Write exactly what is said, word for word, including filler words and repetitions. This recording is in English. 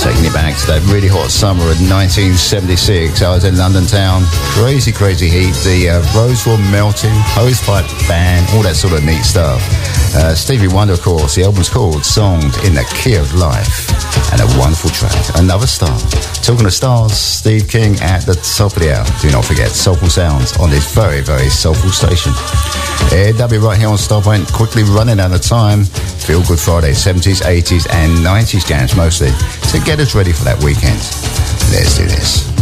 Taking it back to that really hot summer of nineteen seventy-six. I was in London town. Crazy, crazy heat. The uh, roads were melting. Hosepipe ban. All that sort of neat stuff. Uh, Stevie Wonder, of course. The album's called Songs in the Key of Life. And a wonderful track. Another star. Talking of stars, Steve King at the top of the hour. Do not forget Soulful Sounds on this very, very soulful station. A W right here on Starpoint. Quickly running out of time. Feel Good Friday. seventies, eighties and nineties jams mostly. To get us ready for that weekend. Let's do this.